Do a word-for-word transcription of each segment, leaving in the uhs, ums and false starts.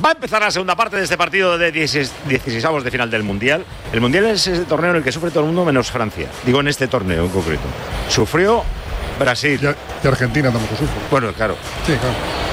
Va a empezar la segunda parte de este partido de dieciséis de final del Mundial. El Mundial es ese torneo en el que sufre todo el mundo menos Francia. Digo, en este torneo en concreto. Sufrió Brasil. Y, y Argentina tampoco sufre. Bueno, claro. Sí, claro.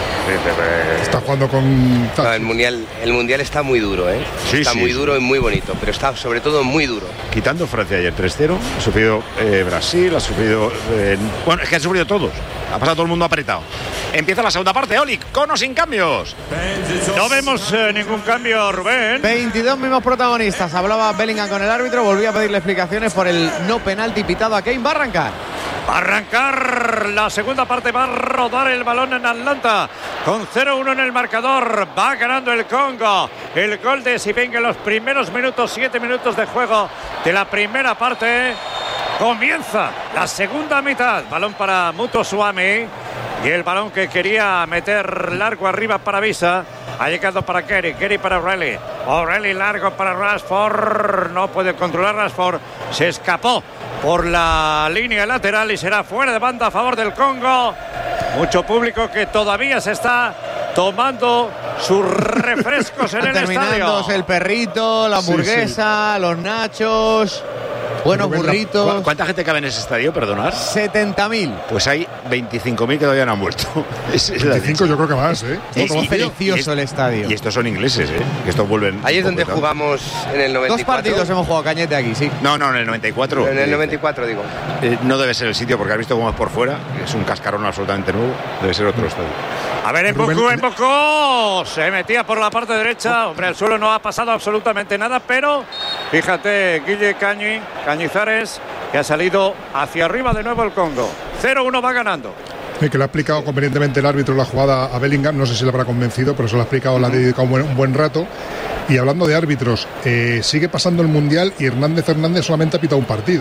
Está jugando con... No, el mundial el mundial está muy duro, ¿eh? Sí, está sí, muy sí. duro y muy bonito, pero está sobre todo muy duro. Quitando Francia ayer tres cero, ha sufrido eh, Brasil, ha sufrido... Eh, bueno, es que han sufrido todos. Ha pasado todo el mundo apretado. Empieza la segunda parte, Oli, con o sin cambios. No vemos eh, ningún cambio, Rubén. veintidós mismos protagonistas. Hablaba Bellingham con el árbitro, volvía a pedirle explicaciones por el no penalti pitado a Kane. Va a arrancar. Va a arrancar la segunda parte, va a rodar el balón en Atlanta con cero uno en el marcador. Va ganando el Congo. El gol de Sipenga en los primeros minutos, siete minutos de juego de la primera parte. Comienza la segunda mitad. Balón para Muto Suami. Y el balón que quería meter largo arriba para Visa. Ha llegado para Kerry, Kerry para O'Reilly. O'Reilly largo para Rashford. No puede controlar Rashford. Se escapó por la línea lateral y será fuera de banda a favor del Congo. Mucho público que todavía se está tomando sus refrescos en el estadio. Terminándose el perrito, la hamburguesa, sí, sí. los nachos. Buenos burritos. ¿Cuánta gente cabe en ese estadio, perdonad? setenta mil. Pues hay veinticinco mil que todavía no han vuelto. Es veinticinco yo creo que más, ¿eh? Es no precioso el estadio. Y estos son ingleses, ¿eh? Que estos vuelven... Ahí es donde jugamos en el noventa y cuatro. Dos partidos hemos jugado, Cañete, aquí, sí. No, no, en el noventa y cuatro. En el noventa y cuatro, digo. Eh, no debe ser el sitio, porque has visto cómo es por fuera. Es un cascarón absolutamente nuevo. Debe ser otro estadio. A ver, embocó, embocó. Se metía por la parte derecha. Hombre, el suelo no ha pasado absolutamente nada, pero fíjate, Guille Cañi, Cañizares, que ha salido hacia arriba de nuevo el Congo. cero uno va ganando. Sí, que le ha explicado convenientemente el árbitro la jugada a Bellingham. No sé si le habrá convencido, pero se lo ha explicado, le ha dedicado un buen, un buen rato. Y hablando de árbitros, eh, sigue pasando el Mundial y Hernández Hernández solamente ha pitado un partido.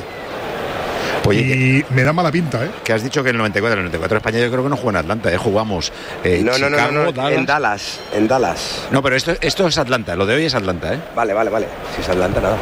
Oye, y que, me da mala pinta, ¿eh? Que has dicho que en el noventa y cuatro, en el noventa y cuatro España yo creo que no jugó en Atlanta, ¿eh? Jugamos eh, no, Chicago, no, no, no, no, Dallas. en Dallas, en Dallas. No, pero esto, esto es Atlanta, lo de hoy es Atlanta, ¿eh? Vale, vale, vale. Si es Atlanta, nada.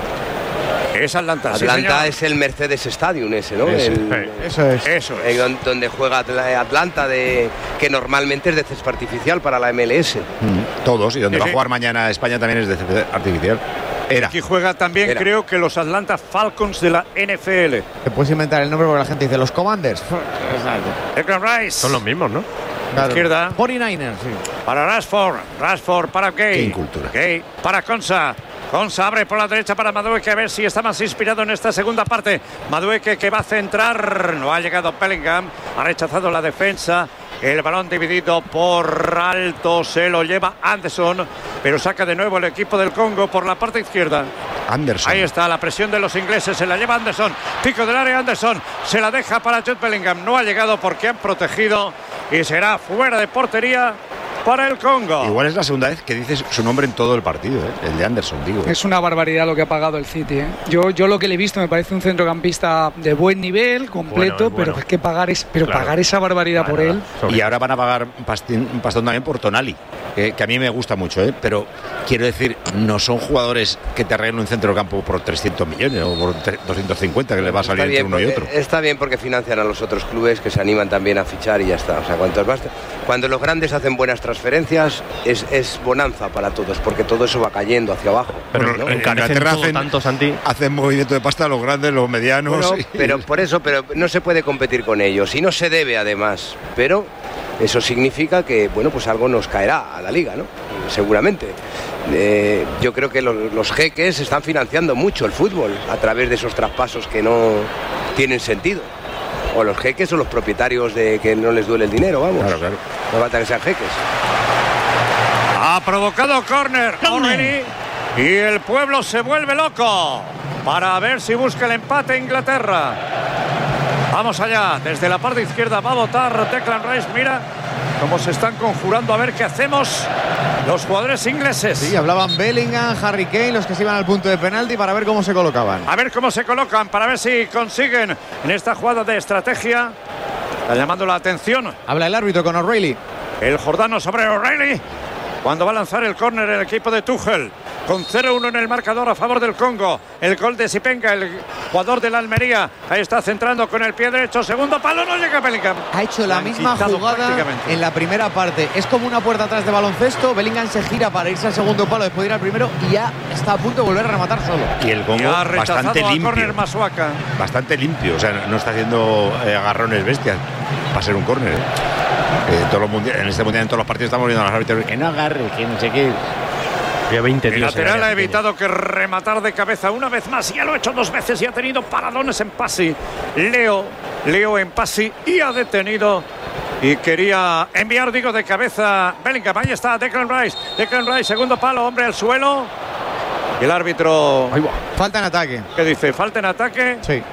Es Atlanta, Atlanta sí, es el Mercedes Stadium ese, ¿no? Eso, el, eso es. Eso es. Eh, donde juega Atlanta, de, que normalmente es de césped artificial para la M L S. Mm, todos, y donde sí, va a jugar mañana España también es de césped artificial. Era. Aquí juega también, Era. creo que los Atlanta Falcons de la N F L. Te puedes inventar el nombre porque la gente dice los Commanders. Declan Rice. Son los mismos, ¿no? Claro. Izquierda. cuarenta y nueve ers, sí. Para Rashford. Rashford para Gay. Qué incultura. Gay para Konsa. Konsa abre por la derecha para Madueke, a ver si está más inspirado en esta segunda parte. Madueke que va a centrar. No ha llegado Bellingham. Ha rechazado la defensa. El balón dividido por alto se lo lleva Anderson, pero saca de nuevo el equipo del Congo por la parte izquierda. Anderson. Ahí está la presión de los ingleses, se la lleva Anderson. Pico del área Anderson, se la deja para Jude Bellingham. No ha llegado porque han protegido y será fuera de portería para el Congo. Igual es la segunda vez que dices su nombre en todo el partido, ¿eh? El de Anderson, digo. Es una barbaridad lo que ha pagado el City, ¿eh? Yo, yo lo que le he visto me parece un centrocampista de buen nivel, completo, bueno, bueno. pero es que pagar es, pero claro. pagar esa barbaridad claro, por él. Y ahora van a pagar un, pastín, un pastón también por Tonali, que, que a mí me gusta mucho, ¿eh? Pero quiero decir, no son jugadores que te arreglen un centrocampo por trescientos millones o por doscientos cincuenta que le va a salir entre uno porque, y otro. Está bien porque financian a los otros clubes que se animan también a fichar y ya está. O sea, cuantos más, cuando los grandes hacen buenas transferencias, Es, es bonanza para todos, porque todo eso va cayendo hacia abajo. Pero ¿no? en Inglaterra hacen, tanto, Santi. hacen movimiento de pasta los grandes, los medianos. Bueno, y... Pero por eso, pero no se puede competir con ellos y no se debe además. Pero eso significa que, bueno, pues algo nos caerá a la liga, ¿no? Seguramente. Eh, yo creo que los, los jeques están financiando mucho el fútbol a través de esos traspasos que no tienen sentido. O los jeques o los propietarios de que no les duele el dinero, vamos. Claro, claro. No falta que sean jeques. Ha provocado córner O'Reilly y el pueblo se vuelve loco para ver si busca el empate Inglaterra. Vamos allá, desde la parte izquierda va a votar Declan Rice. Mira cómo se están conjurando a ver qué hacemos los jugadores ingleses. Sí, hablaban Bellingham, Harry Kane, los que se iban al punto de penalti para ver cómo se colocaban. A ver cómo se colocan, para ver si consiguen en esta jugada de estrategia. Está llamando la atención. Habla el árbitro con O'Reilly. El jordano sobre O'Reilly. cuando va a lanzar el córner el equipo de Tuchel, con cero uno en el marcador a favor del Congo. El gol de Sipenga, el jugador de la Almería, ahí está centrando con el pie derecho, segundo palo, no llega Bellingham. Ha hecho la misma jugada en la primera parte. Es como una puerta atrás de baloncesto. Bellingham se gira para irse al segundo palo después de ir al primero y ya está a punto de volver a rematar solo. Y el Congo bastante limpio. Masuaca. Bastante limpio, o sea, no está haciendo eh, agarrones bestias para ser un córner. ¿eh? Eh, todos los mundiales, en este mundial, en todos los partidos estamos viendo a los árbitros que no agarre, que no sé qué. veinte el lateral ha evitado que rematar de cabeza una vez más. Ya lo ha hecho dos veces y ha tenido paradones en pasi. Leo, Leo en pasi y ha detenido. Y quería enviar, digo, de cabeza Bellingham. Ahí está Declan Rice. Declan Rice, segundo palo, hombre al suelo. Y el árbitro. Falta en ataque. ¿Qué dice? ¿Falta en ataque? Sí.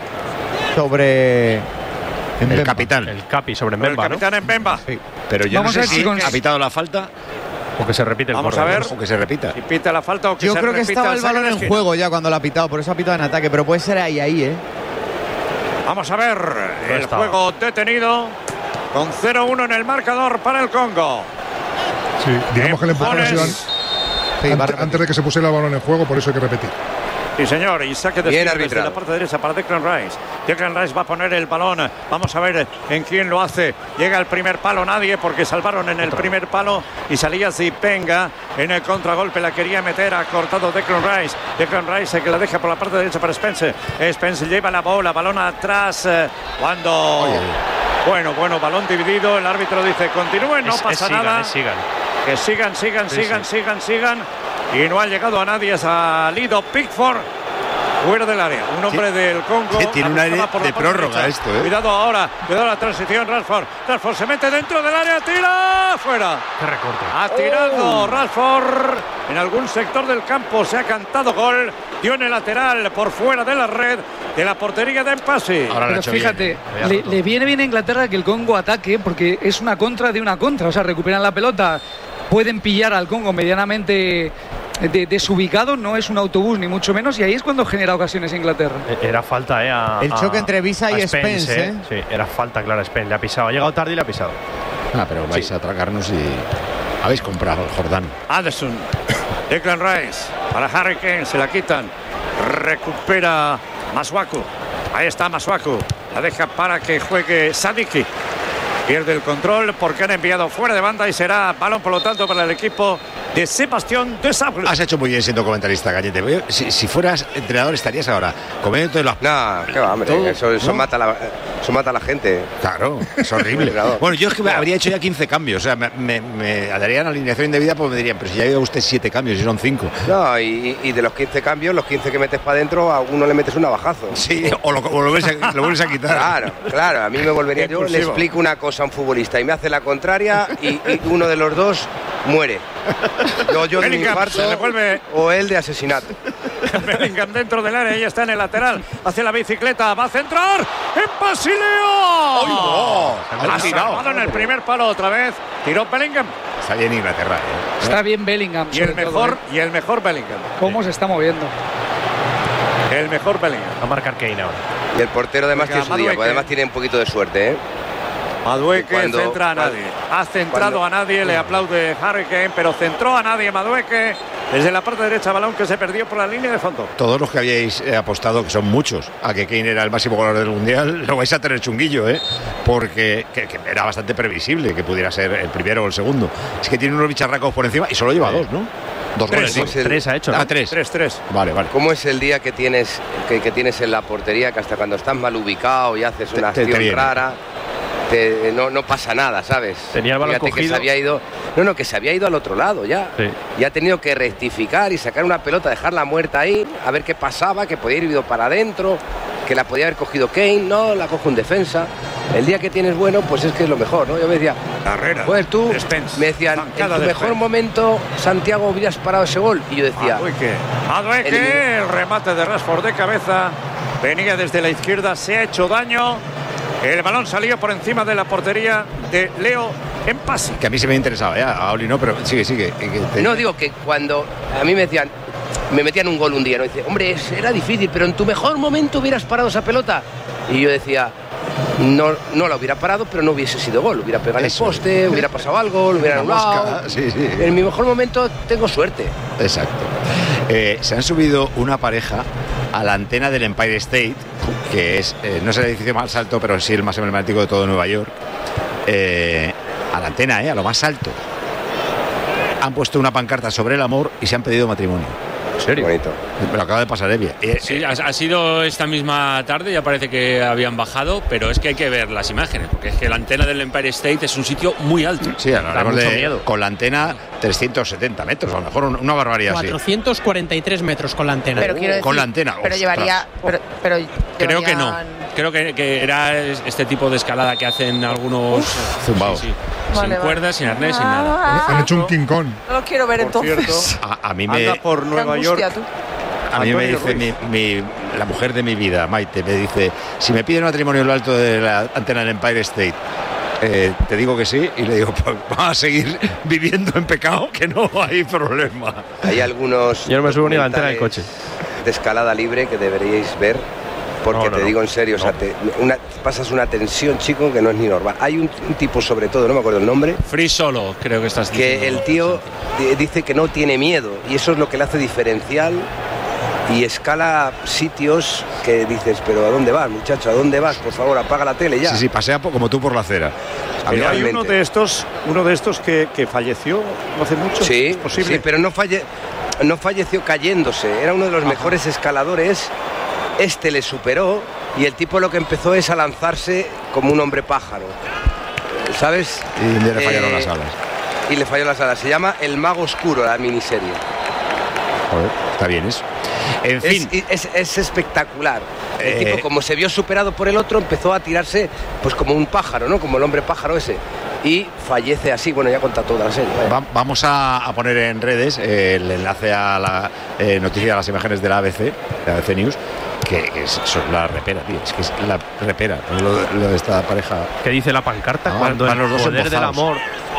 Sobre. El, el capitán. El capi sobre Mbemba. El capitán ¿no? en Mbemba. Sí. Pero yo Vamos no sé a ver si si ha pitado la falta. O que se repite el Vamos corner, a ver. O que se repita. Si pita la falta o que Yo se creo que repita estaba el balón en esquina. juego ya cuando la ha pitado, por eso ha pitado en ataque, pero puede ser ahí, ahí, ¿eh? Vamos a ver el estaba. juego detenido con cero uno en el marcador para el Congo. Sí, digamos que el empujón ha sido an- Sí, va a ante- antes de que se pusiera el balón en juego, por eso hay que repetir. Sí, señor, y saque de Bien esquina desde arbitrado. la parte derecha para Declan Rice. Declan Rice va a poner el balón. Vamos a ver en quién lo hace. Llega el primer palo, nadie, porque salvaron en el primer palo y salía Zipenga en el contragolpe. La quería meter, ha cortado Declan Rice. Declan Rice que la deja por la parte derecha para Spence. Spence lleva la bola, balón atrás. eh, Cuando. Oye. Bueno, bueno, balón dividido. El árbitro dice continúen, no Es- pasa es sigan, nada. es sigan. Que sigan, sigan, Sí, sigan, sí. sigan, sigan. Y no ha llegado a nadie, ha salido Pickford fuera del área. Un hombre Sí. del Congo. Sí, tiene la un aire buscaba por la de parte prórroga derecha. esto, ¿eh? Cuidado ahora, cuidado la transición, Rashford. Rashford se mete dentro del área, tira fuera. Qué recorte. Ha tirado Rashford en algún sector del campo, se ha cantado gol. Dio en el lateral por fuera de la red de la portería de Empasi. Ahora lo ha Pero hecho fíjate, bien. Había le, roto. le viene bien a Inglaterra que el Congo ataque porque es una contra de una contra. O sea, recuperan la pelota, pueden pillar al Congo medianamente de- desubicado, no es un autobús ni mucho menos, y ahí es cuando genera ocasiones Inglaterra. Eh, Era falta, ¿eh? A, El choque a- entre Visa y a Spence, ¿eh? Sí, era falta, claro, Spence. Le ha pisado. Ha llegado tarde y le ha pisado. Ah, pero vais Sí. a atracarnos y habéis comprado el Jordán. Anderson, Declan Rice para Harry Kane, se la quitan, recupera Masuaku, ahí está Masuaku, la deja para que juegue Sadiki, pierde el control porque han enviado fuera de banda y será balón por lo tanto para el equipo de Sebastián de Sable. Has hecho muy bien siendo comentarista, Gallete. Yo, Si, si fueras entrenador estarías ahora comiendo de las... No, qué va, hombre, Todo, eso, eso ¿no? mata a la, eso mata a la gente. Claro, es horrible. Claro. Bueno, yo es que me habría hecho ya quince cambios. O sea, me, me, me darían alineación indebida porque me dirían, pero si ya lleva usted siete cambios y son cinco. No, y, y de los quince cambios, los quince que metes para adentro, a uno le metes un navajazo. Sí, o lo, o lo vuelves, a, lo vuelves a quitar. Claro, claro, a mí me volvería. Yo le Impulsivo. explico una cosa a un futbolista y me hace la contraria y, y uno de los dos muere. Yo, yo de un Bellingham infarto se devuelve. o él de asesinato. Bellingham dentro del área, ahí está en el lateral, hacia la bicicleta, va a centrar, ¡Empasi Leo! no! Ha salvado en el primer palo otra vez, tiró Bellingham Está bien Inglaterra, ¿eh? Está bien Bellingham. y el sobre todo, mejor, ¿eh? y el mejor Bellingham, ¿Cómo se está moviendo? el mejor Bellingham. Va a marcar Kane ahora. Y el portero además Venga, tiene su día, Madueque. porque además tiene un poquito de suerte, ¿eh? Madueque Cuando- centra a cuando- nadie, ha centrado cuando- a nadie, le aplaude Harry Kane, pero centró a nadie Madueque desde la parte derecha, balón que se perdió por la línea de fondo. Todos los que habíais eh, apostado, que son muchos, a que Kane era el máximo goleador del Mundial, lo vais a tener chunguillo, ¿eh? Porque que, que era bastante previsible que pudiera ser el primero o el segundo. Es que tiene unos bicharracos por encima y solo lleva dos, ¿no? Dos Tres, goles, sí. ¿no? Pues el- Tres ha hecho, ¿no? Ah, tres. tres tres. Vale, vale. ¿Cómo es el día que tienes que, que tienes en la portería que hasta cuando estás mal ubicado y haces Te- una te- te acción viene. rara te- no, no pasa nada, ¿sabes? Tenía el balón Fíjate que cogido. se había ido, no, no, que se había ido al otro lado ya. Sí. Y ha tenido que rectificar y sacar una pelota, dejarla muerta ahí, a ver qué pasaba, que podía ir ido para adentro, que la podía haber cogido Kane, no, la cojo en defensa. El día que tienes bueno, pues es que es lo mejor, ¿no? Yo me decía, Carrera. pues tú, Spence. me decían, en Zancada tu de mejor Spence. momento, Santiago, hubieras parado ese gol. Y yo decía, Madueque, Madueque, Eliminó. el remate de Rashford de cabeza, venía desde la izquierda, se ha hecho daño, el balón salió por encima de la portería de Leo Empasi. Que a mí se me interesaba, ¿eh? A Oli no, pero sigue, sigue. Que te- no, digo que cuando a mí me decían, me metían un gol un día, ¿no? Dice, hombre, es- era difícil, pero en tu mejor momento hubieras parado esa pelota. Y yo decía, no, no la hubiera parado, pero no hubiese sido gol. Hubiera pegado en el poste, hubiera pasado algo, lo hubiera anulado. Sí, sí. En mi mejor momento tengo suerte. Exacto. Eh, se han subido una pareja a la antena del Empire State, que es, eh, no es el edificio más alto, pero sí el más emblemático de todo Nueva York. Eh, a la antena, eh, a lo más alto. Han puesto una pancarta sobre el amor y se han pedido matrimonio. ¿En serio? Bonito. Me lo acaba de pasar Evia. Eh, sí, ha, ha sido esta misma tarde, ya parece que habían bajado, pero es que hay que ver las imágenes, porque es que la antena del Empire State es un sitio muy alto. Sí, hablamos de miedo. Con la antena trescientos setenta metros, a lo mejor una barbaridad así. cuatrocientos cuarenta y tres metros con la antena. Pero quiero decir, con la antena. Pero ostras. llevaría... Pero, pero Creo llevarían... que no. Creo que, que era este tipo de escalada que hacen algunos zumbados. Sí, sí. Vale, sin vale. cuerdas, sin arnés, sin Ah, nada. Han hecho un King Kong. No lo quiero ver Por entonces. cierto, A, a mí me, anda por Nueva Qué York. angustia, tú. a mí me Antonio dice mi, Ruiz. mi, la mujer de mi vida, Maite, me dice, si me piden matrimonio en lo alto de la antena del Empire State, eh, te digo que sí, y le digo, pues vamos a seguir viviendo en pecado, que no hay problema. Hay algunos Yo no me subo ni a la antena del coche. de escalada libre que deberíais ver, porque No, no, te no. digo en serio, o sea, te- una- pasas una tensión, chico, que no es ni normal. Hay un, un tipo, sobre todo, no me acuerdo el nombre, Free solo, creo que estás diciendo. que el tío di- dice que no tiene miedo, y eso es lo que le hace diferencial, y escala sitios que dices, pero ¿a dónde vas, muchacho? ¿A dónde vas? Por favor, apaga la tele ya. Sí, sí, pasea po- como tú por la acera. Pero hay Realmente. uno de estos, uno de estos que, que falleció no hace mucho. Sí, ¿Es posible? sí, pero no, falle, no falleció cayéndose. Era uno de los mejores escaladores. Este le superó y el tipo lo que empezó es a lanzarse como un hombre pájaro. ¿Sabes? Y le fallaron Eh, las alas. Y le falló las alas. Se llama El Mago Oscuro, la miniserie. Joder, está bien eso. En fin. Es, es- es espectacular. El Eh, tipo, como se vio superado por el otro, empezó a tirarse pues como un pájaro, ¿no? Como el hombre pájaro ese. Y fallece así. Bueno, ya conta toda la serie. vaya. Va- vamos a, a poner en redes eh, el enlace a la eh, noticia, a las imágenes de la A B C, de A B C News, que, que es, eso es la repera, tío. Es que es la repera, lo, lo de esta pareja. ¿Qué dice la pancarta? Ah, Cuando van el los dos poder del embozados. amor.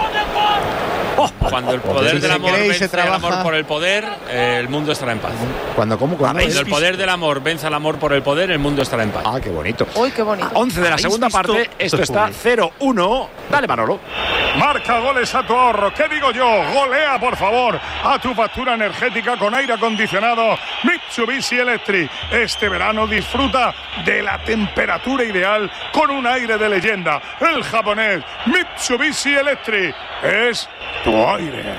Cuando el Joder. poder Si del se amor cree y vence se el trabaja- amor por el poder, eh, el mundo estará en paz. Cuando, ¿cómo? Cuando Cuando el poder del amor vence al amor por el poder, el mundo estará en paz. Ah, qué bonito. Uy, qué bonito. once de la ¿Habéis segunda visto? parte, Esto esto es está público. cero uno. Dale, Manolo. Marca goles a tu ahorro. ¿Qué digo yo? Golea, por favor, a tu factura energética con aire acondicionado Mitsubishi Electric. Este verano disfruta de la temperatura ideal con un aire de leyenda. El japonés Mitsubishi Electric es tu aire.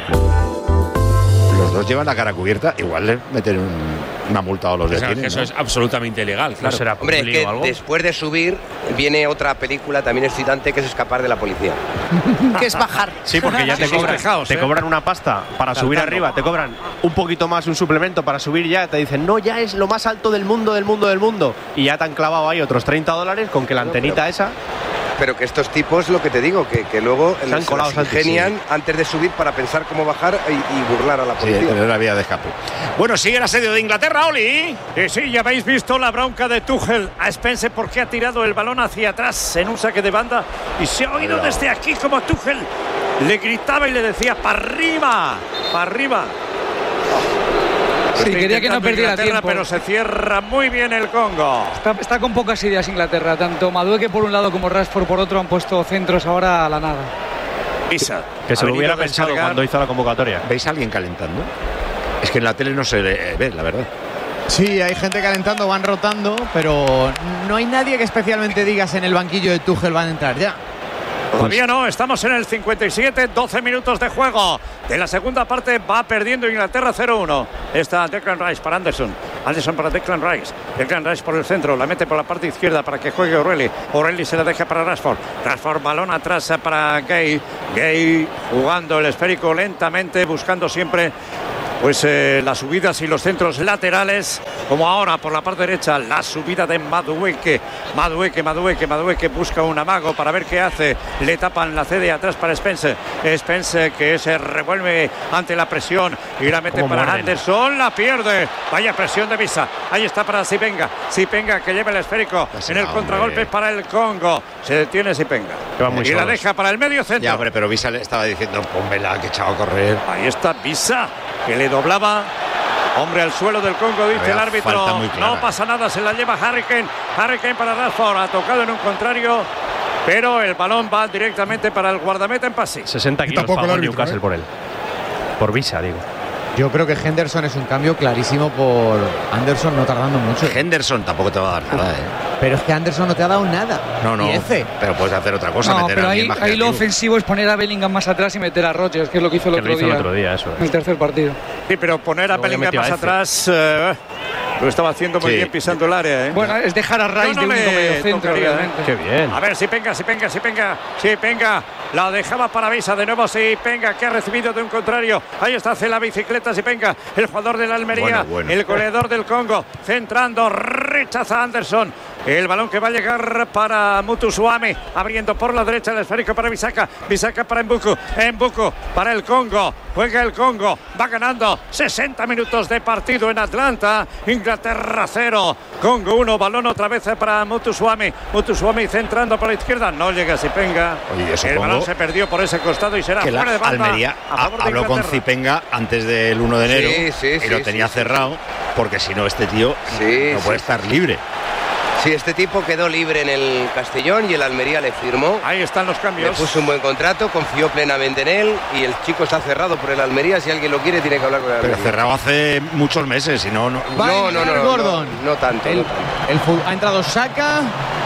Los dos llevan la cara cubierta, igual le meten un- una multa o los O sea, detienen, que eso ¿no? es absolutamente ilegal, ¿No claro. será Hombre, es bullying que o algo? después de subir viene otra película también excitante que es Escapar de la Policía. Que es bajar. Sí, porque ya te Sí, cobran, fijaos, te ¿eh? cobran una pasta para subir Saltando. arriba, te cobran un poquito más, un suplemento para subir ya, te dicen, no, ya es lo más alto del mundo, del mundo, del mundo. Y ya te han clavado ahí otros treinta dólares con que la antenita esa... Pero que estos tipos, lo que te digo, que, que luego Se han les- colado las antes, ingenian antes de subir para pensar cómo bajar y, y burlar a la Sí, policía. tener la vía de escape. Bueno, sigue el asedio de Inglaterra, Oli. Y sí, ya habéis visto la bronca de Tuchel a Spence porque ha tirado el balón hacia atrás en un saque de banda y se ha oído desde aquí como Tuchel le gritaba y le decía para arriba, para arriba. Sí, Está quería que no intentando perdiera Inglaterra, tiempo. pero se cierra muy bien el Congo. Está, está con pocas ideas Inglaterra. Tanto Madueke por un lado como Rashford por otro han puesto centros ahora a la nada. Pisa. Que se Ha lo hubiera venido a pensado descargar. cuando hizo la convocatoria. ¿Veis a alguien calentando? Es que en la tele no se le ve, la verdad. Sí, hay gente calentando, van rotando, pero no hay nadie que especialmente digas en el banquillo de Tuchel van a entrar ya. Todavía no, estamos en el cincuenta y siete, doce minutos de juego. De la segunda parte va perdiendo Inglaterra cero uno. Está Declan Rice para Anderson. Anderson para Declan Rice. Declan Rice por el centro, la mete por la parte izquierda para que juegue O'Reilly. O'Reilly se la deja para Rashford. Rashford balón atrás para Gay. Gay jugando el esférico lentamente, buscando siempre pues eh, las subidas y los centros laterales, como ahora por la parte derecha, la subida de Madueke, Madueke, Madueke, Madueke busca un amago para ver qué hace, le tapan la cede atrás para Spence, Spence que se revuelve ante la presión y la mete Cómo para mueren. Anderson, la pierde, vaya presión de Visa, ahí está para Sipenga, Sipenga que lleva el esférico, en el hombre. contragolpe para el Congo, se detiene Sipenga Que van muy y la solos. deja para el medio centro. Ya, hombre, pero Visa le estaba diciendo, pónmela, que echado a correr. Ahí está Visa, que le doblaba Hombre al suelo del Congo, dice Había el árbitro. No pasa nada, se la lleva Harry Kane. Harry Kane para Rashford, ha tocado en un contrario, pero el balón va directamente para el guardameta en pase. sesenta kilos pagó Newcastle ¿eh? por él. Por visa, digo. Yo creo que Henderson es un cambio clarísimo por Anderson, no tardando mucho. Henderson tampoco te va a dar nada, ¿eh? Pero es que Anderson no te ha dado nada. No, no. Pero puedes hacer otra cosa. No, meter pero a ahí, ahí lo ofensivo es poner a Bellingham más atrás y meter a Rodgers, que es lo que hizo el, que otro, hizo día, el otro día. Eso es. En el tercer partido. Sí, pero poner a Luego Bellingham más atrás eh, lo estaba haciendo muy sí. bien pisando el área. ¿eh? Bueno, es dejar a Rice no, no de único medio centro, realmente. Qué bien. A ver, si venga, si venga, si venga, si venga. La dejaba para Visa de nuevo, si venga, que ha recibido de un contrario. Ahí está, hace la bicicleta, si venga, el jugador de la Almería, bueno, bueno. el goleador del Congo, centrando, rechaza Anderson. El balón que va a llegar para Mutusuame, abriendo por la derecha el esférico para Bisaka. Bisaka para Mbuku. Mbuku para el Congo. Juega el Congo. Va ganando sesenta minutos de partido en Atlanta. Inglaterra cero. Congo uno. Balón otra vez para Mutusuame. Mutusuame centrando por la izquierda. No llega Zipenga. Oye, el balón Congo se perdió por ese costado y será que fuera de banda. Almería habló con Zipenga antes del uno de enero sí, sí, y sí, lo sí, tenía sí, cerrado porque si no este tío sí, no puede sí. estar libre. Sí, este tipo quedó libre en el Castellón y el Almería le firmó. Ahí están los cambios. Le puso un buen contrato, confió plenamente en él y el chico está cerrado por el Almería. Si alguien lo quiere, tiene que hablar con el Almería. Pero cerrado hace muchos meses y no... No, no, no, no, Gordon. no, no tanto. El, no tanto. El, ha entrado Saka.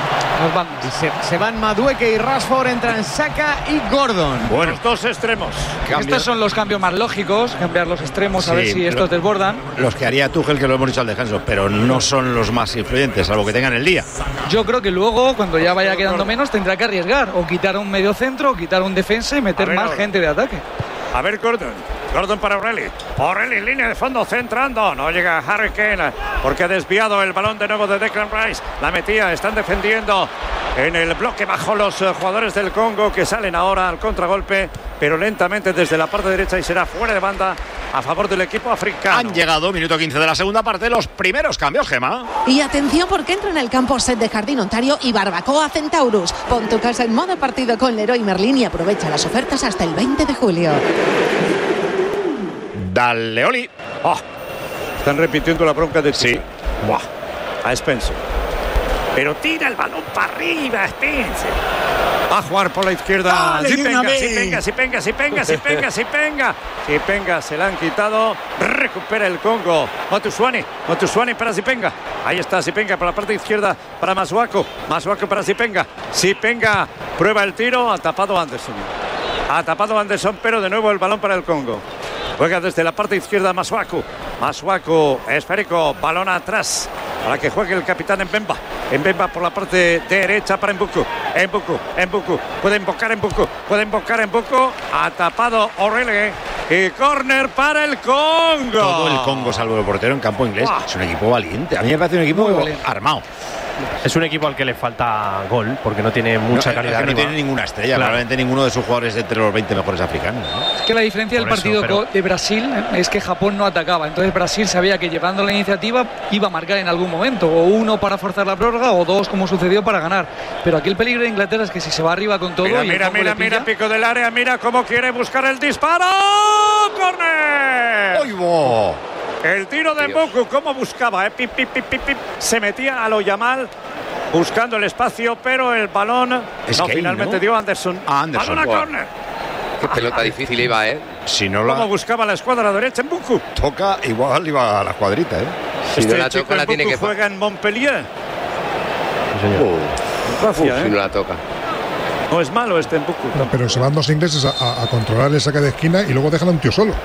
Y se, se van Madueke y Rashford, entran Saka y Gordon. Bueno, los dos extremos. Cambio. Estos son los cambios más lógicos, cambiar los extremos sí, a ver si estos lo, desbordan. Los que haría Tuchel, que lo hemos dicho al descanso, pero no son los más influyentes, salvo que tengan el día. Yo creo que luego, cuando ya vaya quedando menos, tendrá que arriesgar o quitar un medio centro, o quitar un defensa y meter ver, más ahora. gente de ataque. A ver, Gordon. Gordon para O'Reilly. O'Reilly, línea de fondo, centrando. No llega Harry Kane porque ha desviado el balón de nuevo de Declan Rice. La metía, están defendiendo en el bloque bajo los jugadores del Congo que salen ahora al contragolpe, pero lentamente desde la parte derecha y será fuera de banda a favor del equipo africano. Han llegado, minuto quince de la segunda parte, los primeros cambios, Gemma. Y atención porque entra en el campo Set de Jardín Ontario y Barbacoa Centaurus. Pon tu casa en modo partido con Leroy Merlin y aprovecha las ofertas hasta el veinte de julio. Dale, Oli. Oh, están repitiendo la bronca de sí. Buah. A Spencer. Pero tira el balón para arriba, Spencer. Va a jugar por la izquierda. Si venga, si venga, si venga, si venga, si venga, si venga. Si venga, se la han quitado. Recupera el Congo. Motusuani. Motusuani para Zipenga. Ahí está Zipenga por la parte izquierda para Masuaku. Masuaku para Zipenga. Zipenga prueba el tiro. Ha tapado Anderson. Ha tapado Anderson, pero de nuevo el balón para el Congo. Juega desde la parte izquierda Masuaku. Masuaku, esférico, balón atrás para que juegue el capitán Mbemba. Mbemba por la parte derecha para Mbuku. Mbuku, Mbuku, puede invocar Mbuku, puede invocar Mbuku. Ha tapado O'Reilly y córner para el Congo. Todo el Congo salvo el portero en campo inglés. Wow. Es un equipo valiente. A mí me parece un equipo armado. Es un equipo al que le falta gol porque no tiene mucha no, calidad. Es que no tiene ninguna estrella, claro. Probablemente ninguno de sus jugadores de entre los veinte mejores africanos, ¿no? Es que la diferencia Por del partido eso, pero... de Brasil es que Japón no atacaba. Entonces Brasil sabía que llevando la iniciativa iba a marcar en algún momento, o uno para forzar la prórroga o dos como sucedió para ganar. Pero aquí el peligro de Inglaterra es que si se va arriba con todo. Mira, y mira, mira, mira, pico del área, mira cómo quiere buscar el disparo. ¡Córner! ¡Oigo! El tiro de Mbuku, cómo buscaba, ¿eh? Pip, pip, pip, pip, pip. Se metía a lo Yamal buscando el espacio, pero el balón es no, que finalmente ¿no? dio Anderson. Ah, Anderson. Balón a córner. Qué pelota difícil iba, ¿eh? Si no la... ¿Cómo buscaba la escuadra derecha en Mbuku? Toca, igual iba a la cuadrita, ¿eh? Si este no la toca, la tiene que... juega en Montpellier. Sí, señor. Uh, Gracias, Uf, ¿eh? Si no la toca. No es malo este Mbuku. No, pero se van dos ingleses a, a, a controlar el saque de esquina y luego dejan a un tío solo.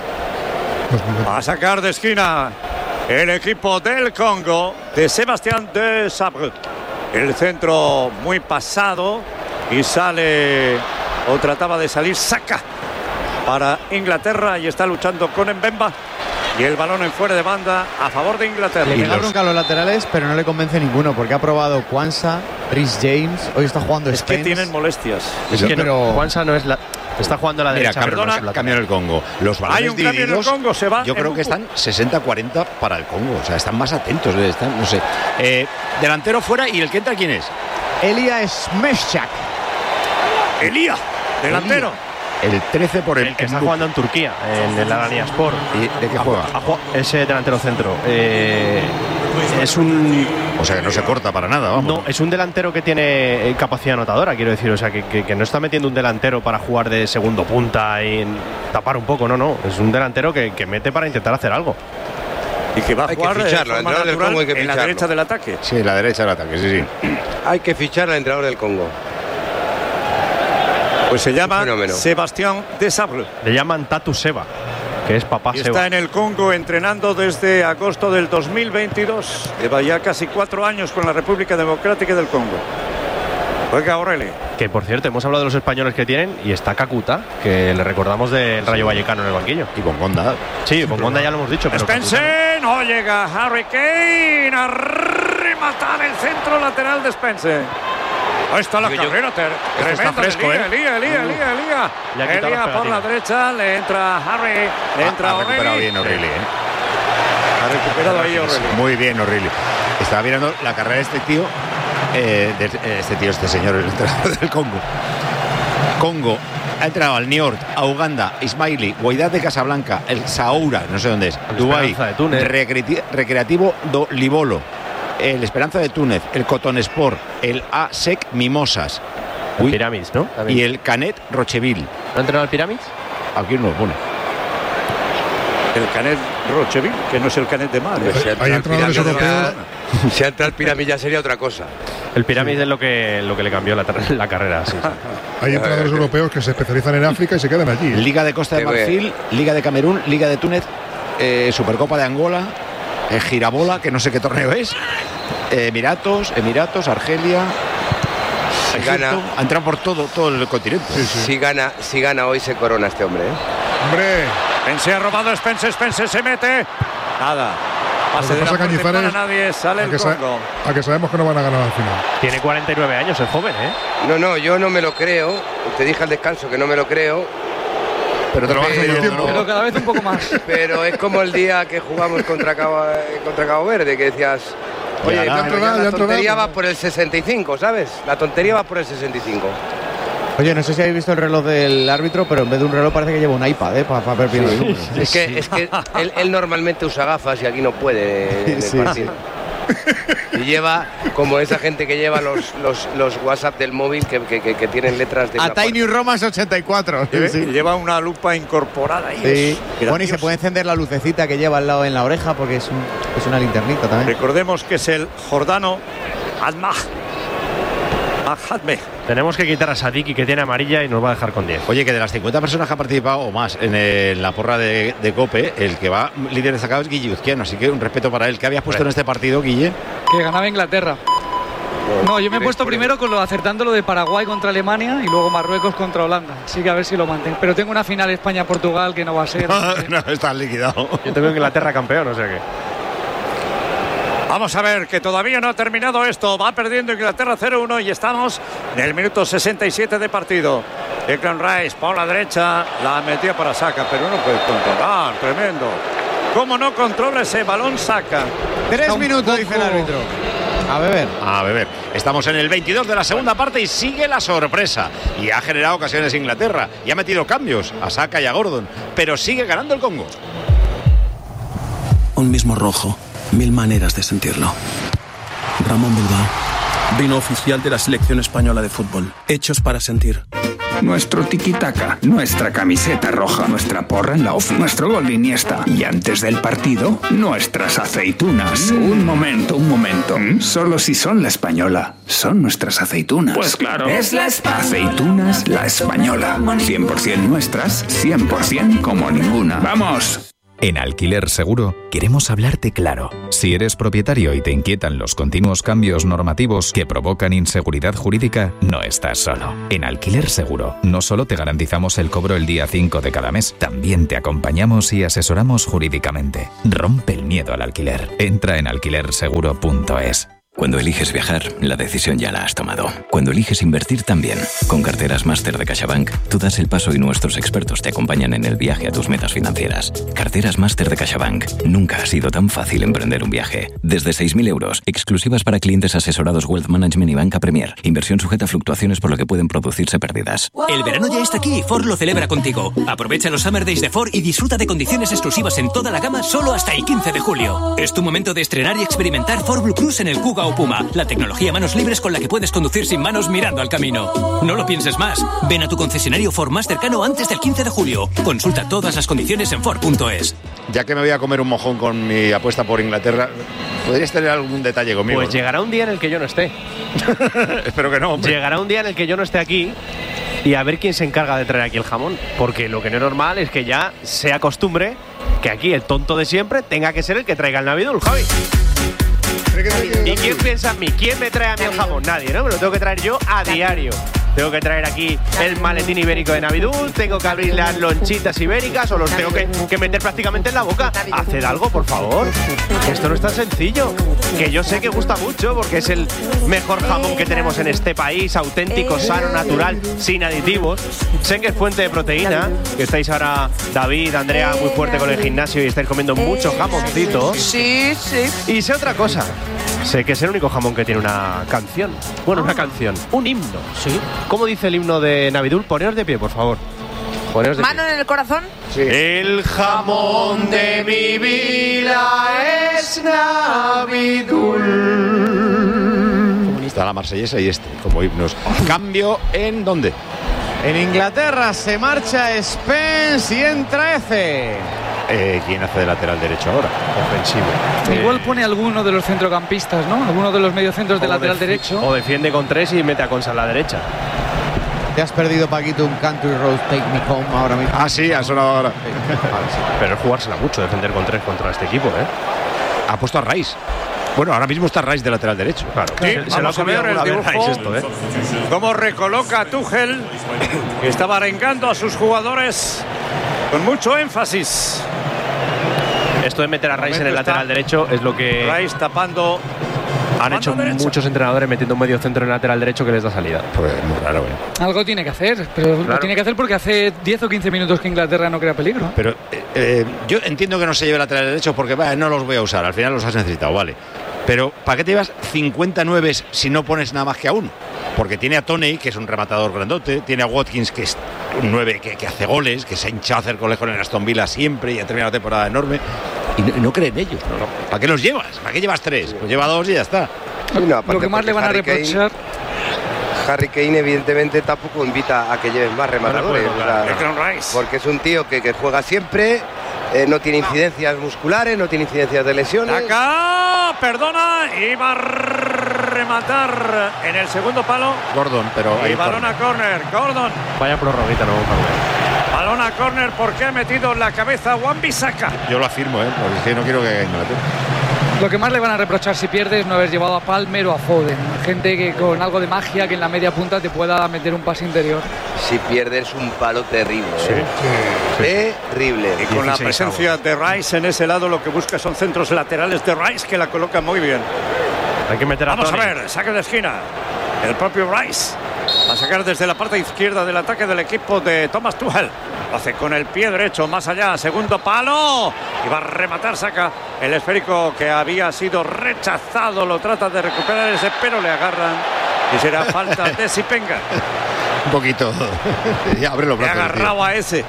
A sacar de esquina el equipo del Congo de Sebastián de Sabre. El centro muy pasado y sale o trataba de salir Saka para Inglaterra y está luchando con Mbemba y el balón en fuera de banda a favor de Inglaterra. Le pega bronca a los laterales, pero no le convence ninguno porque ha probado Kwanza, Rhys James, hoy está jugando Es Spence. que tienen molestias. Es que pero no, Kwanza no es la... Está jugando a la Mira, derecha. Perdona, pero no cambio en el Congo. Los balones Hay un cambio en el Congo, se va. Yo creo que están sesenta cuarenta para el Congo. O sea, están más atentos. Están, no sé. Eh, delantero fuera y el que entra, ¿quién es? Elia Smeshchak. Elía, delantero. El trece por el, el que está jugando en Turquía, en el Alanyaspor. ¿Y de qué juega? A, a, ese delantero centro. Eh, es un. O sea que no se corta para nada, vamos. No, es un delantero que tiene capacidad anotadora, quiero decir. O sea, que, que, que no está metiendo un delantero para jugar de segundo punta y tapar un poco, no, no. Es un delantero que, que mete para intentar hacer algo. Y que va a hay jugar que ficharlo, de forma del Congo hay que en la derecha del ataque. Sí, en la derecha del ataque, sí, sí. Hay que fichar al entrenador del Congo. Pues se llama Sebastián Desabre. Le llaman Tatu Seba, que es papá y Seba. Está en el Congo entrenando desde agosto del dos mil veintidós. Lleva ya casi cuatro años con la República Democrática del Congo. Juega Aureli. Que por cierto, hemos hablado de los españoles que tienen y está Kakuta, que le recordamos del Rayo Vallecano en el banquillo. Y Bongonda. Sí, Bongonda ya lo hemos dicho. Pero Spence, no llega Harry Kane a rematar el centro lateral de Spence. Ahí está la Digo carrera, yo, ter, tremenda, fresco, Elía, ¿eh? Elía, Elía, Elía, Elía. Le ha quitado Elía las por la derecha, le entra Harry, le entra ha, ha recuperado O'Reilly. bien O'Reilly, ¿eh? Ha recuperado ahí O'Reilly. Muy bien O'Reilly. Estaba mirando la carrera de este tío, eh, de este tío, este señor, el entrenador del Congo. Congo. Ha entrado al Niort, a Uganda, Ismaili, Wydad de Casablanca, el Saoura, no sé dónde es, Dubái, Recreati- Recreativo do Libolo, el Esperanza de Túnez, el Cotonesport, el A S E C Mimosas, el Pyramids, ¿no? También. Y el Canet Rocheville. ¿No ha entrenado el Pyramids? Aquí no lo pone. El Canet Rocheville, que no es el Canet de Mar. Si Hay entrenadores europeos. Si entra el Pirámide ya sería otra cosa. El Pirámide sí. es lo que, lo que le cambió la, la carrera. Sí, sí. Hay entrenadores europeos que se especializan en África y se quedan allí. Liga de Costa de Marfil, Liga de Camerún, Liga de Túnez, eh, Supercopa de Angola, eh, Girabola, que no sé qué torneo es, eh, Emiratos, Emiratos, Argelia. Si Egipto, gana, ha entrado por todo, todo el continente. Sí, sí. Si gana, si gana hoy se corona este hombre. ¿eh? Hombre. Spence ha robado, Spence, Spence se mete. Nada. Pase de la para nadie, sale el Congo. A que sabemos que no van a ganar al final. Tiene cuarenta y nueve años, es joven, ¿eh? No, no, yo no me lo creo. Te dije al descanso que no me lo creo. Pero te lo vas a decir, ¿no? Pero cada vez un poco más. Pero es como el día que jugamos contra Cabo, contra Cabo Verde, que decías, oye, ya, ya, ya, la tontería va por el sesenta y cinco, ¿sabes? La tontería va por el sesenta y cinco. Oye, no sé si habéis visto el reloj del árbitro, pero en vez de un reloj parece que lleva un iPad, ¿eh? Para pa ver bien los números. Es que, es que él, él normalmente usa gafas y aquí no puede en el sí, partido. Sí. Y lleva, como esa gente que lleva los, los, los WhatsApp del móvil que, que, que, que tienen letras de... A Tiny Romas ochenta y cuatro. Lleva, sí. lleva una lupa incorporada ahí. Sí. Bueno, y se puede encender la lucecita que lleva al lado en la oreja porque es, un, es una linternita también. Recordemos que es el Jordano Almah. Tenemos que quitar a Sadiki, que tiene amarilla, y nos va a dejar con diez. Oye, que de las cincuenta personas que han participado o más en, el, en la porra de, de COPE, el que va líder destacado es Guille Uzquiano, así que un respeto para él. ¿Qué habías puesto en este partido, Guille? Que ganaba Inglaterra. No, yo me he puesto primero con lo acertando lo de Paraguay contra Alemania y luego Marruecos contra Holanda. Así que a ver si lo mantengo. Pero tengo una final España-Portugal que no va a ser. No, estás liquidado. Yo tengo Inglaterra campeón, o sea que... Vamos a ver, que todavía no ha terminado esto. Va perdiendo Inglaterra cero uno y estamos en el minuto sesenta y siete de partido. Declan Rice por la derecha, la metió para Saka, pero no puede controlar. Tremendo. ¿Cómo no controla ese balón Saka? Tres minutos, dice el árbitro. A beber. A beber. Estamos en el veintidós de la segunda parte y sigue la sorpresa. Y ha generado ocasiones Inglaterra. Y ha metido cambios a Saka y a Gordon. Pero sigue ganando el Congo. Un mismo rojo. Mil maneras de sentirlo. Ramón Bilbao. Vino oficial de la selección española de fútbol. Hechos para sentir. Nuestro tiki-taka, nuestra camiseta roja, nuestra porra en la ofi, nuestro gol de Iniesta. Y antes del partido, nuestras aceitunas. Mm. Un momento, un momento. ¿Mm? Solo si son la española, son nuestras aceitunas. Pues claro. Es la espa- Aceitunas La Española. cien por ciento nuestras, cien por ciento como ninguna. ¡Vamos! En Alquiler Seguro queremos hablarte claro. Si eres propietario y te inquietan los continuos cambios normativos que provocan inseguridad jurídica, no estás solo. En Alquiler Seguro no solo te garantizamos el cobro el día cinco de cada mes, también te acompañamos y asesoramos jurídicamente. Rompe el miedo al alquiler. Entra en alquiler seguro punto es. Cuando eliges viajar, la decisión ya la has tomado. Cuando eliges invertir también. Con Carteras Máster de CaixaBank, tú das el paso y nuestros expertos te acompañan en el viaje a tus metas financieras. Carteras Máster de CaixaBank. Nunca ha sido tan fácil emprender un viaje. Desde seis mil euros, exclusivas para clientes asesorados Wealth Management y Banca Premier. Inversión sujeta a fluctuaciones por lo que pueden producirse pérdidas. El verano ya está aquí y Ford lo celebra contigo. Aprovecha los Summer Days de Ford y disfruta de condiciones exclusivas en toda la gama solo hasta el quince de julio. Es tu momento de estrenar y experimentar Ford Blue Cruise en el Kuga o Puma, la tecnología manos libres con la que puedes conducir sin manos mirando al camino. No lo pienses más. Ven a tu concesionario Ford más cercano antes del quince de julio. Consulta todas las condiciones en Ford punto es. Ya que me voy a comer un mojón con mi apuesta por Inglaterra, ¿podrías tener algún detalle conmigo? Pues ¿no? Llegará un día en el que yo no esté. Espero que no, hombre. Llegará un día en el que yo no esté aquí y a ver quién se encarga de traer aquí el jamón. Porque lo que no es normal es que ya sea costumbre que aquí el tonto de siempre tenga que ser el que traiga el Navidul, Javi. ¿Y quién piensa en mí? ¿Quién me trae a mí el jamón? Nadie, ¿no? Me lo tengo que traer yo a diario. Tengo que traer aquí el maletín ibérico de Navidul, tengo que abrir las lonchitas ibéricas o los tengo que, que meter prácticamente en la boca. Haced algo, por favor. Esto no es tan sencillo. Que yo sé que gusta mucho porque es el mejor jamón que tenemos en este país, auténtico, sano, natural, sin aditivos. Sé que es fuente de proteína, que estáis ahora, David, Andrea, muy fuerte con el gimnasio y estáis comiendo mucho jamoncito. Sí, sí. Y sé otra cosa. Sé que es el único jamón que tiene una canción. Bueno, una canción. Un himno. Sí. ¿Cómo dice el himno de Navidul? Poneos de pie, por favor. Poneos de ¿Mano pie. en el corazón? Sí. El jamón de mi vida es Navidul. Está la marsellesa y este, como himnos. ¿Cambio en dónde? En Inglaterra se marcha Spence y entra Eze. Eh, ¿Quién hace de lateral derecho ahora? Ofensivo. Igual pone alguno de los centrocampistas, ¿no? Alguno de los mediocentros de lateral derecho. O defiende con tres y mete a Consa a la derecha. Te has perdido, Paquito, un Country Road Take Me Home ahora mismo. Ah, sí, ha sonado ahora. Pero es jugársela mucho defender con tres contra este equipo, ¿eh? Ha puesto a Rice. Bueno, ahora mismo está Rice de lateral derecho. Claro. Sí, se, se lo ha comido el dibujo. Rice esto, ¿eh? Cómo recoloca a Tuchel, que estaba arengando a sus jugadores con mucho énfasis. Esto de meter a Rice en el lateral derecho es lo que Rice tapando. han hecho derecha. muchos entrenadores metiendo un medio centro en el lateral derecho que les da salida. Pues muy raro, ¿eh? Algo tiene que hacer, pero Claro. lo tiene que hacer porque hace diez o quince minutos que Inglaterra no crea peligro. Pero eh, eh, yo entiendo que no se lleve lateral derecho porque bah, no los voy a usar. Al final los has necesitado, vale. Pero ¿para qué te llevas cincuenta nueve si no pones nada más que a uno? Porque tiene a Toney, que es un rematador grandote, tiene a Watkins, que es un nueve que, que hace goles, que se ha hinchado a hacer goles con el Aston Villa siempre y ha terminado la temporada enorme. Y no, no creen ellos. ¿No? ¿Para qué los llevas? ¿Para qué llevas tres? Pues lleva dos y ya está. Sí, no, Lo que más le van a Harry Kane- reprochar. Harry Kane evidentemente tampoco invita a que lleven más rematadores, No le puedo, o sea, Declan Rice. porque es un tío que, que juega siempre, eh, no tiene incidencias musculares, no tiene incidencias de lesiones. Acá, perdona, iba a rematar en el segundo palo. Gordon, pero Y ahí balón a córner, Gordon. Vaya prorroguita, no vamos a ver. Balón a córner porque ha metido la cabeza Wan-Bissaka. yo lo afirmo, ¿eh? Porque es que no quiero que caiga Inglaterra. Lo que más le van a reprochar si pierdes es no haber llevado a Palmer o a Foden. Gente que con algo de magia que en la media punta te pueda meter un pase interior. Si pierdes un palo terrible, ¿eh? terrible. Y con la dieciséis presencia de Rice en ese lado, lo que busca son centros laterales de Rice que la coloca muy bien. Hay que meter a Vamos a Toney. ver, saque de esquina. El propio Rice va a sacar desde la parte izquierda del ataque del equipo de Thomas Tuchel. Lo hace con el pie derecho, más allá, segundo palo. Y va a rematar, saca el esférico que había sido rechazado. Lo trata de recuperar ese, pero le agarran. Y será falta de Sipenga. Un poquito. Ya abre los Le ha brazos. agarrado tío. a ese.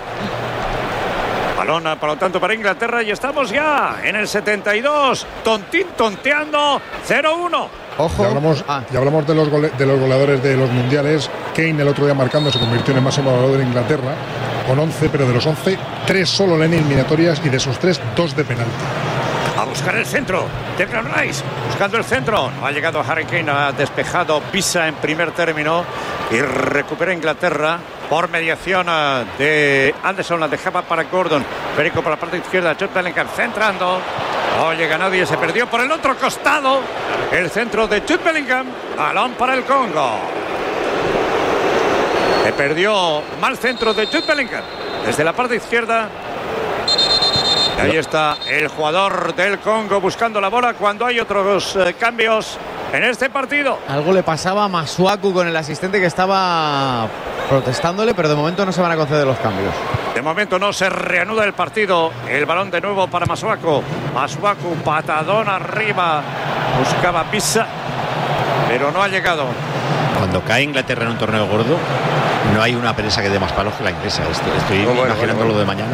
Balón, por lo tanto, para Inglaterra. Y estamos ya en el setenta y dos. Tontín tonteando. cero uno. Ya hablamos, Ah. ya hablamos de, los gole- de los goleadores de los mundiales. Kane el otro día marcando se convirtió en el máximo goleador de Inglaterra con once, pero de los once, tres solo en eliminatorias y de esos tres, dos de penalti. A buscar el centro. Declan Rice buscando el centro. No ha llegado Harry Kane, ha despejado Pisa en primer término y recupera Inglaterra por mediación eh, de Anderson. La dejaba para Gordon. Perico por la parte izquierda. Jude Bellingham centrando. No llega nadie, se perdió por el otro costado. El centro de Jude Bellingham. Balón para el Congo. Se perdió mal centro de Jude Bellingham. Desde la parte izquierda. Ahí está el jugador del Congo buscando la bola cuando hay otros eh, cambios en este partido. Algo le pasaba a Masuaku con el asistente que estaba protestándole, pero de momento no se van a conceder los cambios. De momento no se reanuda el partido. El balón de nuevo para Masuaku. Masuaku, patadón arriba. Buscaba Pisa, pero no ha llegado. Cuando cae Inglaterra en un torneo gordo, no hay una prensa que dé más palos que la inglesa. Estoy, estoy bueno, imaginando bueno, bueno. lo de mañana.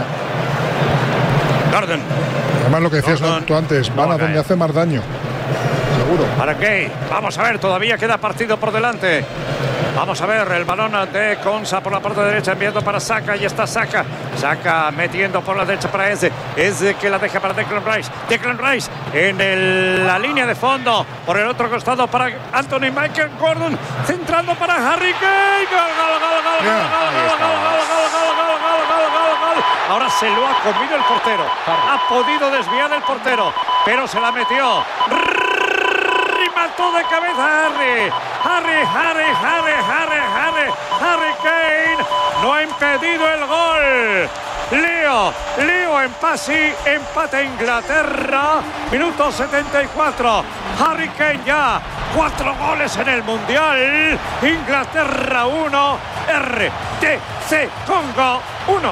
Gordon. Además, lo que decías Gordon. tú antes, van No, a donde cae. hace más daño. Seguro. ¿Para qué? Vamos a ver, todavía queda partido por delante. Vamos a ver el balón de Konsa por la parte derecha, enviando para Saka. Y está Saka. Saka metiendo por la derecha para Eze. Eze que la deja para Declan Rice. Declan Rice en el, la línea de fondo. Por el otro costado para Anthony Michael Gordon. Centrando para Harry Kane. Gol, gol, gol, gol, gol, gol, gol, gol, gol, gol, gol, gol, gol, gol, gol. Ahora se lo ha comido el portero. Ha podido desviar el portero, pero se la metió. Mató de cabeza Harry. Harry, Harry, Harry, Harry, Harry, Harry Kane. No ha impedido el gol. Lío, lío en Pasi, empate Inglaterra. Minuto setenta y cuatro. Harry Kane ya. Cuatro goles en el Mundial. Inglaterra uno. R T C Congo uno.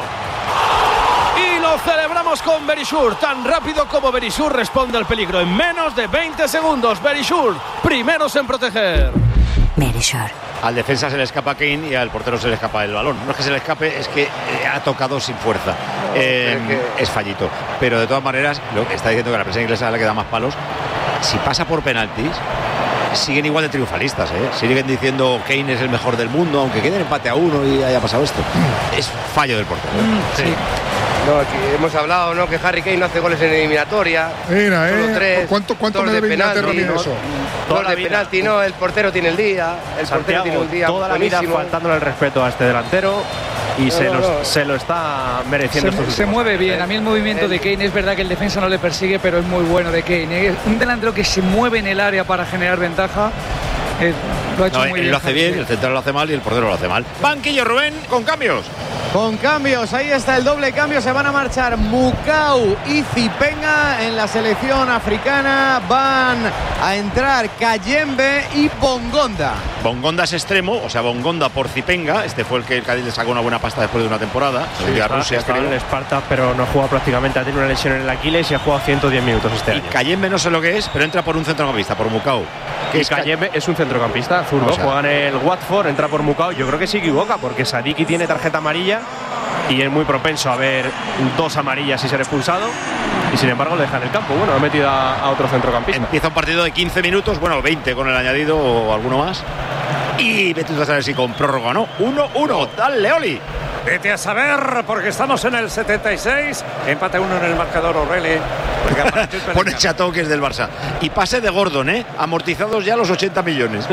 Y lo celebramos con Verisur. Tan rápido como Verisur responde al peligro. En menos de veinte segundos. Verisur, primeros en proteger. Verisur. Al defensa se le escapa Kane y al portero se le escapa el balón. No es que se le escape, es que eh, ha tocado sin fuerza. Eh, que... Es fallito. Pero de todas maneras, lo que está diciendo que la prensa inglesa le queda más palos. Si pasa por penaltis, siguen igual de triunfalistas, ¿eh? Siguen diciendo Kane es el mejor del mundo, aunque quede el empate a uno y haya pasado esto. Es fallo del portero. Sí. No, aquí hemos hablado, ¿no? Que Harry Kane no hace goles en eliminatoria. Mira, Solo ¿eh? tres, ¿Cuánto, cuánto dos me de debe Inglaterra penalti, a mí de ¿no? eso? Gol de penalti, no, el portero tiene el día. El Santiago, portero tiene un día toda la vida buenísimo. faltándole el respeto a este delantero y No, se, no, lo, no. se lo está mereciendo. Se, estos se últimos mueve años. bien. A mí el movimiento de Kane, es verdad que el defensa no le persigue, pero es muy bueno de Kane. Es un delantero que se mueve en el área para generar ventaja. Eh, lo ha hecho No, muy él bien. lo hace bien, el central lo hace mal y el portero lo hace mal. Banquillo, Rubén, con cambios. Con cambios, ahí está el doble cambio. Se van a marchar Mukau y Zipenga en la selección africana. Van a entrar Kayembe y Bongonda. Bongonda es extremo, o sea, Bongonda por Zipenga. Este fue el que el Cádiz le sacó una buena pasta después de una temporada. Sí, de está, Rusia, está creo. en el Sparta, pero no ha jugado prácticamente. Ha tenido una lesión en el Aquiles y ha jugado ciento diez minutos este Y año. Kayembe no sé lo que es, pero entra por un centrocampista, por Mukau. Que es Kayembe es un centrocampista zurdo, O sea, juega en el Watford, entra por Mukau. Yo creo que se equivoca porque Sadiki tiene tarjeta amarilla y es muy propenso a ver dos amarillas y ser expulsado, y sin embargo le deja en el campo. Bueno, ha metido a, a otro centrocampista. Empieza un partido de quince minutos, bueno, veinte con el añadido o alguno más. Y vete tú a saber si con prórroga o no. uno uno, dale, Oli. Vete a saber, porque estamos en el setenta y seis. Empate uno en el marcador, O'Reilly. Pone Chateau, que es del Barça. Y pase de Gordon, ¿eh? Amortizados ya los ochenta millones.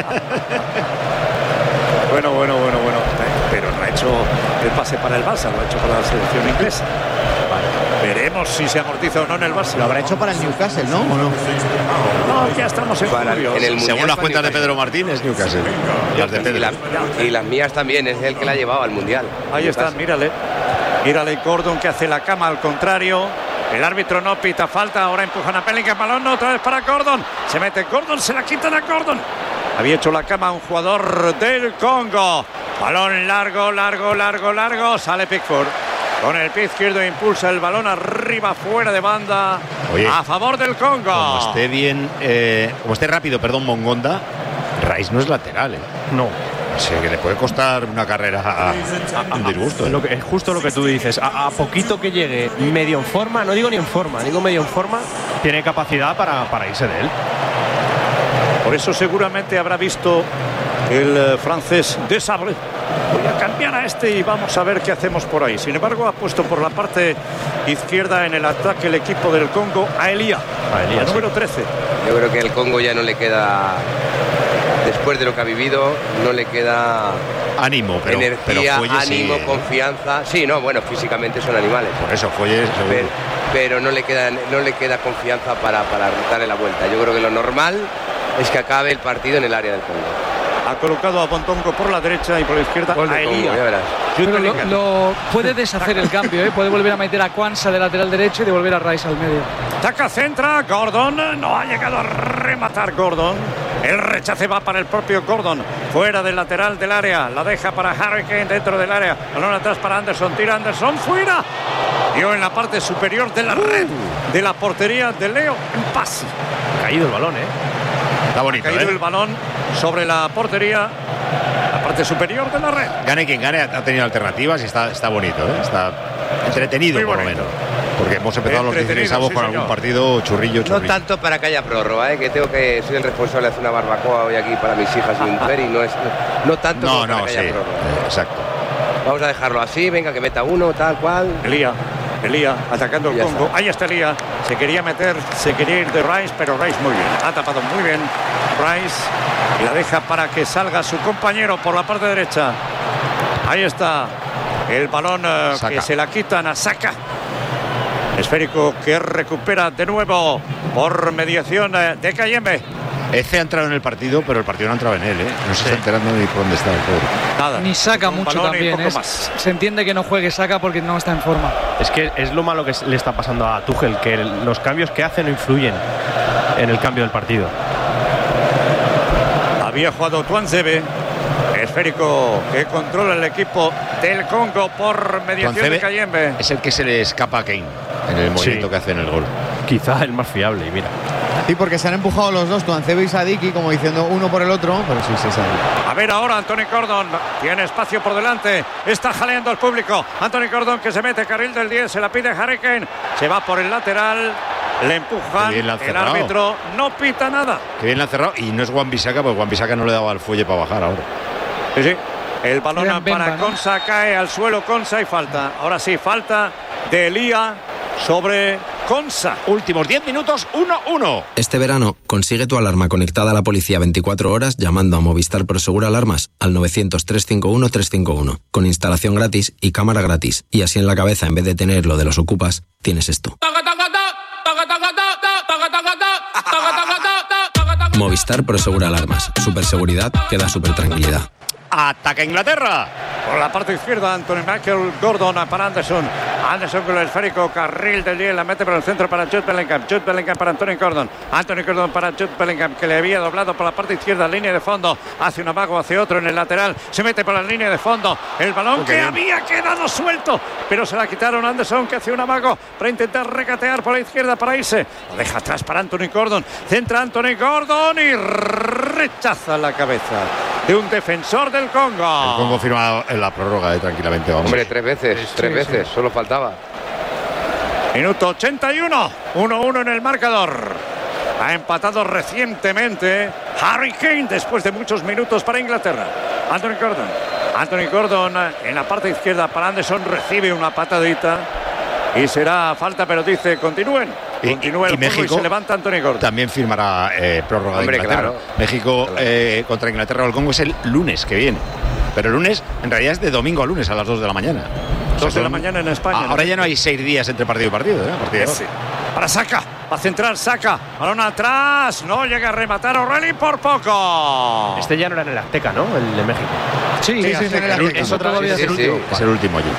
Bueno, bueno, bueno, bueno. Pero no ha hecho el pase para el Barça, lo ha hecho para la selección inglesa. Vale. Veremos si se amortiza o no en el Barça. Lo habrá hecho para el Newcastle, ¿no? ¿O no? No, ya estamos en Para- julio. en el Mundial Según las para cuentas de Newcastle. Pedro Martínez, Newcastle. Las de Y, Pedro. la- y las mías también, es el que la ha llevado al Mundial. Ahí está, mírale. Mírale Gordon que hace la cama al contrario. El árbitro no pita falta. Ahora empujan a Bellingham. Balón otra vez para Gordon. Se mete Gordon, se la quitan a Gordon. Había hecho la cama un jugador del Congo. Balón largo, largo, largo, largo. Sale Pickford. Con el pie izquierdo impulsa el balón arriba, fuera de banda. Oye, a favor del Congo. Como esté bien, eh, como esté rápido, perdón, Bongonda, Rice no es lateral, ¿eh? No. O sea, que le puede costar una carrera a, a, a un disgusto. ¿eh? Lo que, es justo lo que tú dices. A, a poquito que llegue medio en forma, no digo ni en forma, digo medio en forma, tiene capacidad para, para irse de él. Por eso seguramente habrá visto el eh, francés de Sabre. Voy a cambiar a este y vamos a ver qué hacemos por ahí. Sin embargo, ha puesto por la parte izquierda en el ataque el equipo del Congo a Elia, A Elia, el sí. número trece. Yo creo que el Congo ya no le queda, después de lo que ha vivido, no le queda Ánimo, pero, energía, pero Fuelle sí, ánimo, ¿eh? confianza. Sí, no, bueno, físicamente son animales. Por eso Fuelle seguro. Pero, pero no le queda, no le queda confianza para, para darle la vuelta. Yo creo que lo normal es que acabe el partido en el área del Congo. Ha colocado a Bontongo por la derecha y por la izquierda Gol de a Elia. Congo, ya verás. Jude Pero lo, Bellingham. lo puede deshacer el cambio, ¿eh? Puede volver a meter a Kwanza de lateral derecho y devolver a Rice al medio. Taca, centra, Gordon, no ha llegado a rematar Gordon. El rechace va para el propio Gordon, fuera del lateral del área, la deja para Harry Kane dentro del área, balón atrás para Anderson, tira Anderson, fuera. Dio en la parte superior de la red de la portería de Leo en pase. Ha caído el balón, ¿eh? Está bonito, Ha caído ¿eh? el balón sobre la portería, la parte superior de la red. Gane quien gane, ha tenido alternativas y está, está bonito, ¿eh? Está entretenido Muy por lo bonito. menos. Porque hemos empezado los Entretenido, dieciséis avos sí, con señor. algún partido churrillo, No churrillo. tanto para que haya prórroga, ¿eh? Que tengo que soy el responsable de hacer una barbacoa hoy aquí para mis hijas y mi mujer y no es no tanto No, como para no, que sí, haya prórroga. eh, exacto. Vamos a dejarlo así, venga que meta uno, tal cual. Elía, Elía atacando el Ya Congo. está. Ahí está Elía. Se quería meter, se quería ir de Rice, pero Rice muy bien. Ha tapado muy bien Rice y la deja para que salga su compañero por la parte derecha. Ahí está el balón eh, Saka. que se la quitan a Saka. Esférico que recupera de nuevo por mediación eh, de Kayembe. Eze ha entrado en el partido, pero el partido no ha entrado en él, ¿eh? No se está enterando ni por dónde está el pobre. Nada. Ni saca Un mucho balón y también. poco es- más. se entiende que no juegue saca porque no está en forma. Es que es lo malo que le está pasando a Tuchel, que el- los cambios que hace no influyen en el cambio del partido. Había jugado Tuanzebe. Esférico que controla el equipo del Congo por mediación Tuanzebe de Kayembe. es el que se le escapa a Kane en el movimiento Sí. que hace en el gol. Quizá el más fiable, y mira. Sí, porque se han empujado los dos, Tuanzebe y Sadiki, como diciendo uno por el otro, pero sí, sí, Sadiki. A ver ahora Anthony Gordon, tiene espacio por delante, está jaleando al público. Anthony Gordon que se mete carril del diez, se la pide Harry Kane, se va por el lateral, le empujan, Qué bien la ha el cerrado. árbitro no pita nada. Que bien la ha cerrado y no es Wan-Bissaka, porque Wan-Bissaka no le daba el fuelle para bajar ahora. Sí, sí. El balón Era Mbemba, para ¿no? Konsa, cae al suelo Konsa y falta. Ahora sí, falta de Elía sobre Konsa. Últimos diez minutos, uno uno. Este verano, consigue tu alarma conectada a la policía veinticuatro horas llamando a Movistar Prosegur Alarmas al novecientos, trescientos cincuenta y uno, trescientos cincuenta y uno, con instalación gratis y cámara gratis. Y así en la cabeza, en vez de tener lo de los ocupas, tienes esto. Movistar Prosegur Alarmas. Superseguridad que da super tranquilidad. Ataca Inglaterra. Por la parte izquierda, Anthony Michael Gordon para Anderson. Anderson con el esférico, carril del diez, la mete por el centro para Jude Bellingham. Jude Bellingham para Anthony Gordon. Anthony Gordon para Jude Bellingham, que le había doblado por la parte izquierda, línea de fondo. Hace un amago hacia otro en el lateral. Se mete por la línea de fondo. El balón Oh, que bien. había quedado suelto, pero se la quitaron. Anderson, que hace un amago para intentar regatear por la izquierda para irse. Lo deja atrás para Anthony Gordon. Centra Anthony Gordon y rechaza la cabeza de un defensor del Congo. El Congo firma en la prórroga, eh, tranquilamente, vamos. Hombre, tres veces, Sí, tres sí. veces, solo faltaba. Minuto ochenta y uno, uno uno en el marcador. Ha empatado recientemente Harry Kane después de muchos minutos para Inglaterra. Anthony Gordon. Anthony Gordon en la parte izquierda para Anderson, recibe una patadita y será falta, pero dice continúen. Y- Continúa y el juego México y se levanta Anthony Gordon. También firmará eh, prórroga Hombre, de Inglaterra. claro. México eh, contra Inglaterra o el Congo es el lunes que viene. Pero el lunes, en realidad es de domingo a lunes a las dos de la mañana. O sea, Dos de la son- mañana en España. Ah, ahora ya no hay seis días entre partido y partido, ¿eh? A partir de ahora. Sí. Para Saka, va a centrar Saka, balón atrás, no llega a rematar O'Reilly por poco. Este ya no era en el Azteca, ¿no? El de México. Sí, Sí, sí, sí, sí, en el Azteca. es otra Sí, vez. sí, sí. Es el último allí.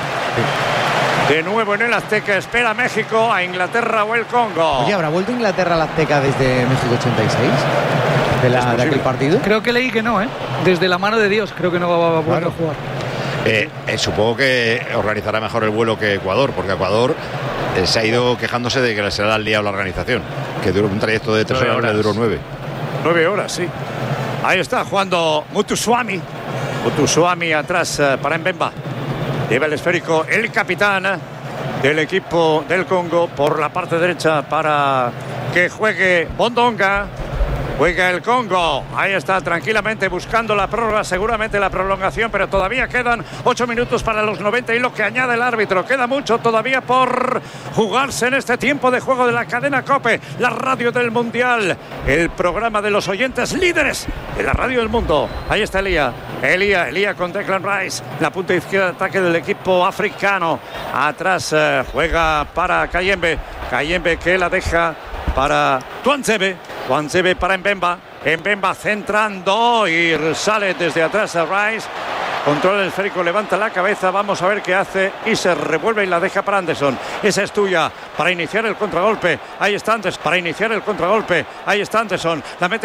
De nuevo en el Azteca, espera México a Inglaterra o el Congo. Oye, ¿habrá vuelto Inglaterra a la Azteca desde México ochenta y seis? ¿De, la, de aquel partido? Creo que leí que no, ¿eh? Desde la mano de Dios, creo que no va a poder Claro. jugar. Eh, eh, supongo que organizará mejor el vuelo que Ecuador, porque Ecuador eh, se ha ido quejándose de que se le ha liado la organización, que duró un trayecto de tres Nueve horas, le horas. duró nueve. Nueve horas, sí. Ahí está jugando Mutuswami. Mutuswami atrás eh, para Mbemba. Lleva el esférico el capitán eh, del equipo del Congo por la parte derecha para que juegue Bondonga. Juega el Congo, ahí está tranquilamente buscando la prórroga, seguramente la prolongación, pero todavía quedan ocho minutos para los noventa y lo que añade el árbitro. Queda mucho todavía por jugarse en este tiempo de juego de la cadena COPE, la radio del Mundial, el programa de los oyentes líderes de la radio del mundo. Ahí está Elía, Elía, Elía con Declan Rice, la punta izquierda de ataque del equipo africano. Atrás eh, juega para Kayembe, Kayembe que la deja para Tuanzebe. Tuanzebe para Mbemba. Mbemba centrando y sale desde atrás a Rice. Controla el esférico, levanta la cabeza, vamos a ver qué hace y se revuelve y la deja para Anderson. Esa es tuya para iniciar el contragolpe. Ahí está Anderson, para iniciar el contragolpe. Ahí está Anderson, la mete